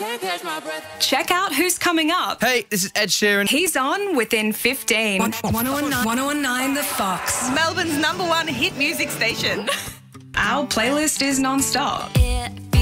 can't catch my breath. Check out who's coming up. Hey, this is Ed Sheeran. He's on within 15. 1019 The Fox. Melbourne's #1 hit music station. Our playlist is non-stop. Yeah.